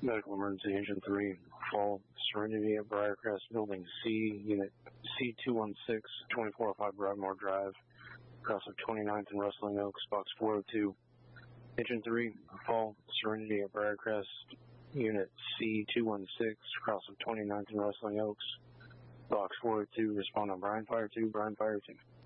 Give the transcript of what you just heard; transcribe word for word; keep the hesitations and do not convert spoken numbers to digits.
Medical emergency, engine three, fall, Serenity at Briarcrest, building C, unit C two one six, twenty-four oh five Broadmoor Drive, cross of twenty-ninth and Rustling Oaks, box four oh two. Engine three, fall, Serenity at Briarcrest, unit C two one six, cross of twenty-ninth and Rustling Oaks, box four oh two, respond on Brian Fire two, Brian Fire two.